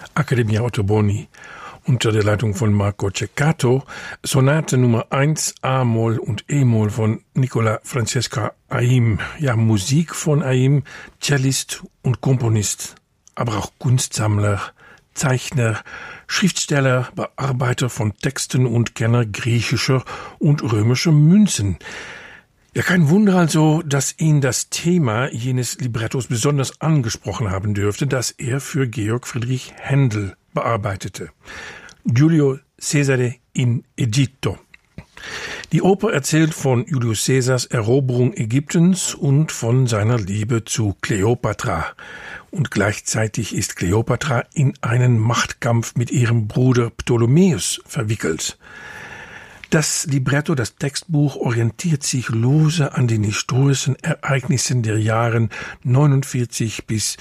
Accademia Ottoboni unter der Leitung von Marco Ceccato, Sonate Nummer 1 A-Moll und E-Moll von Nicola Francesca Haim. Ja, Musik von Haim, Cellist und Komponist, aber auch Kunstsammler, Zeichner, Schriftsteller, Bearbeiter von Texten und Kenner griechischer und römischer Münzen. Ja, kein Wunder also, dass ihn das Thema jenes Librettos besonders angesprochen haben dürfte, das er für Georg Friedrich Händel bearbeitete. Giulio Cesare in Egitto. Die Oper erzählt von Julius Caesars Eroberung Ägyptens und von seiner Liebe zu Kleopatra. Und gleichzeitig ist Kleopatra in einen Machtkampf mit ihrem Bruder Ptolemäus verwickelt. Das Libretto, das Textbuch, orientiert sich lose an den historischen Ereignissen der Jahren 49 bis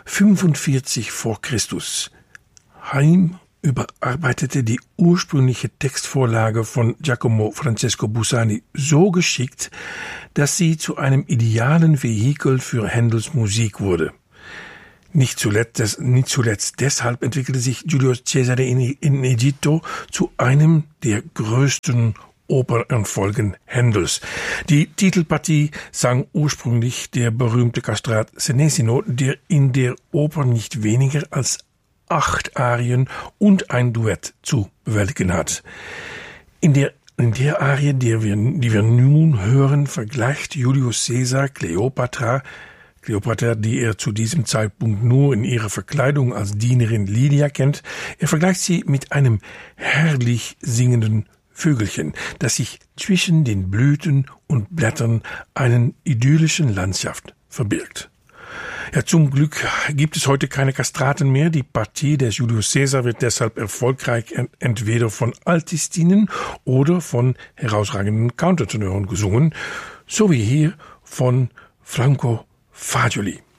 45 vor Christus. Haim überarbeitete die ursprüngliche Textvorlage von Giacomo Francesco Busani so geschickt, dass sie zu einem idealen Vehikel für Händels Musik wurde. Nicht zuletzt deshalb entwickelte sich Julius Cesare in Egitto zu einem der größten Opernerfolgen Händels. Die Titelpartie sang ursprünglich der berühmte Castrat Senesino, der in der Oper nicht weniger als 8 Arien und ein Duett zu bewältigen hat. In der Arie, die wir nun hören, vergleicht Julius Caesar Kleopatra, die er zu diesem Zeitpunkt nur in ihrer Verkleidung als Dienerin Lydia kennt, er vergleicht sie mit einem herrlich singenden Vögelchen, das sich zwischen den Blüten und Blättern einer idyllischen Landschaft verbirgt. Ja, zum Glück gibt es heute keine Kastraten mehr. Die Partie des Julius Caesar wird deshalb erfolgreich entweder von Altistinen oder von herausragenden Countertenören gesungen, so wie hier von Franco Fagioli.